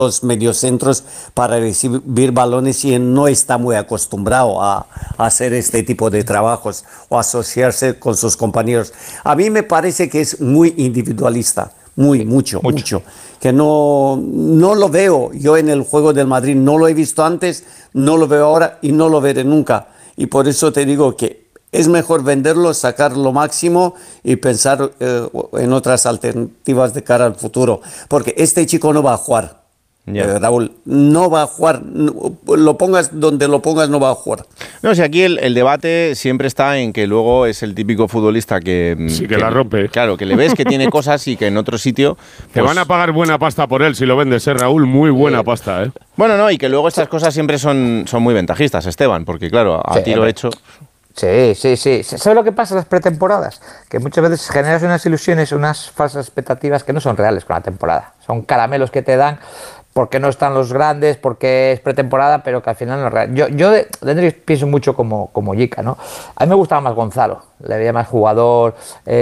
los mediocentros para recibir balones y no está muy acostumbrado a hacer este tipo de trabajos o asociarse con sus compañeros. A mí me parece que es muy individualista, mucho, que no lo veo yo en el juego del Madrid, no lo he visto antes, no lo veo ahora y no lo veré nunca. Y por eso te digo que es mejor venderlo, sacar lo máximo y pensar en otras alternativas de cara al futuro, porque este chico no va a jugar. Raúl, no va a jugar, lo pongas donde lo pongas, no va a jugar. No, si aquí el debate siempre está en que luego es el típico futbolista que la rompe. Claro, que le ves que tiene cosas y que en otro sitio... Pues, te van a pagar buena pasta por él si lo vendes, Raúl, muy buena pasta, ¿eh? Bueno, no, y que luego estas cosas siempre son muy ventajistas, Esteban, porque claro, a tiro hecho... Sí. ¿Sabes lo que pasa en las pretemporadas? Que muchas veces generas unas ilusiones, unas falsas expectativas que no son reales con la temporada. Son caramelos que te dan porque no están los grandes, porque es pretemporada, pero que al final no es real. Yo de Endrick pienso mucho como Jica, ¿no? A mí me gustaba más Gonzalo, le veía más jugador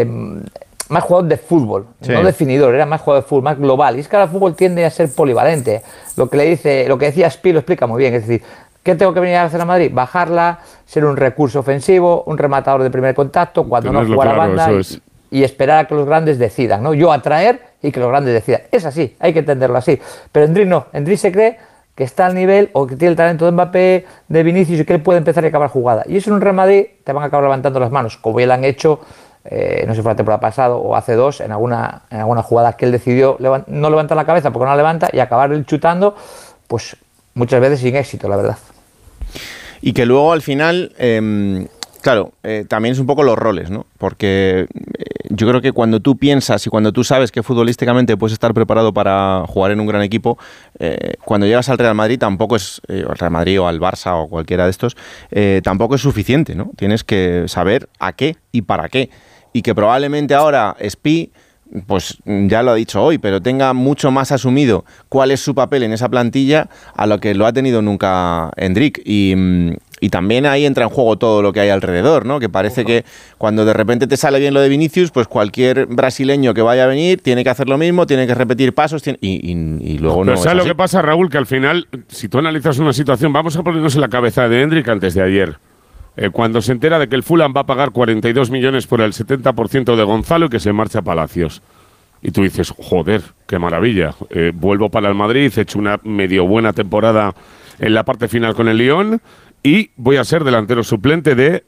de fútbol, no definidor, era más jugador de fútbol, más global. Y es que ahora el fútbol tiende a ser polivalente. Lo que decía Spi lo explica muy bien, es decir, ¿qué tengo que venir a hacer a Madrid? Bajarla, ser un recurso ofensivo, un rematador de primer contacto, cuando no jugar a banda y esperar a que los grandes decidan, ¿no? Yo atraer y que los grandes decidan. Es así, hay que entenderlo así. Pero Endrick no, Endrick se cree que está al nivel o que tiene el talento de Mbappé, de Vinicius y que él puede empezar y acabar jugada. Y eso en un Real Madrid te van a acabar levantando las manos, como ya lo han hecho, no sé si fue la temporada pasada o hace dos, en alguna jugada que él decidió no levantar la cabeza porque no la levanta y acabar él chutando, pues muchas veces sin éxito, la verdad. Y que luego al final, claro, también es un poco los roles, ¿no? Porque yo creo que cuando tú piensas y cuando tú sabes que futbolísticamente puedes estar preparado para jugar en un gran equipo, cuando llegas al Real Madrid tampoco es, al Real Madrid o al Barça o cualquiera de estos, tampoco es suficiente, ¿no? Tienes que saber a qué y para qué. Y que probablemente ahora Spi, pues ya lo ha dicho hoy, pero tenga mucho más asumido cuál es su papel en esa plantilla a lo que lo ha tenido nunca Endrick. Y también ahí entra en juego todo lo que hay alrededor, ¿no? Que parece que cuando de repente te sale bien lo de Vinicius, pues cualquier brasileño que vaya a venir tiene que hacer lo mismo, tiene que repetir pasos y luego no. Pero ¿sabes lo que pasa, Raúl? Que al final, si tú analizas una situación, vamos a ponernos en la cabeza de Endrick antes de ayer. Cuando se entera de que el Fulham va a pagar 42 millones por el 70% de Gonzalo y que se marcha a Palacios. Y tú dices, joder, qué maravilla. Vuelvo para el Madrid, he hecho una medio buena temporada en la parte final con el Lyon y voy a ser delantero suplente de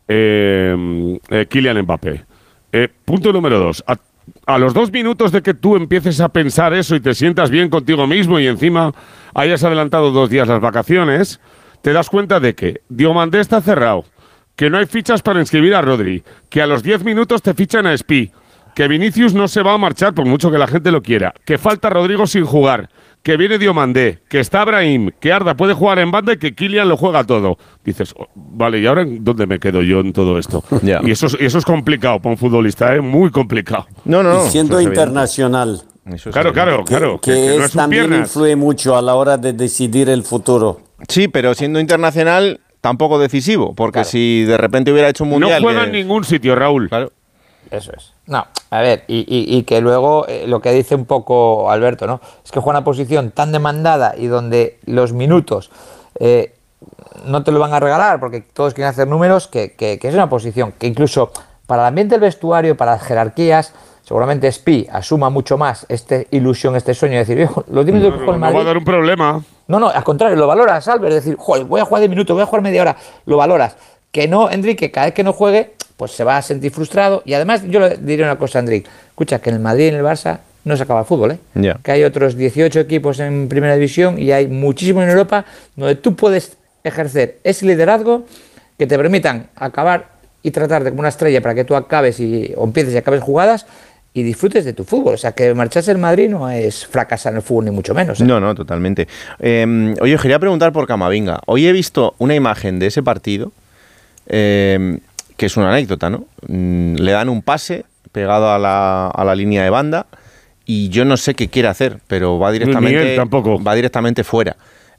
Kylian Mbappé. Punto número 2. A los 2 minutos de que tú empieces a pensar eso y te sientas bien contigo mismo y encima hayas adelantado 2 días las vacaciones, te das cuenta de que Diomandé está cerrado, que no hay fichas para inscribir a Rodri, que a los 10 minutos te fichan a Spi, que Vinicius no se va a marchar por mucho que la gente lo quiera, que falta Rodrigo sin jugar, que viene Diomandé, que está Brahim, que Arda puede jugar en banda y que Kylian lo juega todo. Dices, vale, ¿y ahora dónde me quedo yo en todo esto? Y eso es complicado para un futbolista, muy complicado. No. Y siendo internacional. Claro. Que no es también piernas. Influye mucho a la hora de decidir el futuro. Sí, pero siendo internacional tampoco decisivo, porque si de repente hubiera hecho un mundial... No juega en ningún sitio, Raúl. Claro. Eso es. No, a ver, y que luego lo que dice un poco Alberto, ¿no? Es que juega una posición tan demandada y donde los minutos no te lo van a regalar porque todos quieren hacer números, que es una posición que incluso para el ambiente del vestuario, para las jerarquías, seguramente Spi asuma mucho más esta ilusión, este sueño de decir, viejo, los 10 minutos con el Madrid... No va a dar un problema. No, al contrario, lo valoras, Albert, es decir, joder, voy a jugar 10 minutos, voy a jugar media hora, lo valoras. Que no, Enrique, cada vez que no juegue, pues se va a sentir frustrado. Y además, yo le diré una cosa a Enrique, escucha, que en el Madrid y en el Barça no se acaba el fútbol, que hay otros 18 equipos en Primera División y hay muchísimos en Europa donde tú puedes ejercer ese liderazgo que te permitan acabar y tratarte como una estrella para que tú acabes o empieces y acabes jugadas y disfrutes de tu fútbol. O sea, que marcharse del Madrid no es fracasar en el fútbol, ni mucho menos. No, totalmente. Oye, quería preguntar por Camavinga. Hoy he visto una imagen de ese partido, que es una anécdota, ¿no? Le dan un pase pegado a la línea de banda y yo no sé qué quiere hacer, pero va directamente fuera.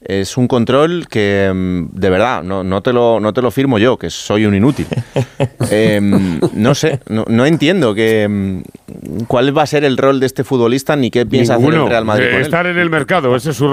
es un control que, de verdad, no te lo firmo yo, que soy un inútil. No sé, no entiendo cuál va a ser el rol de este futbolista ni qué piensa hacer el Real Madrid con él. Estar en el mercado, ese es su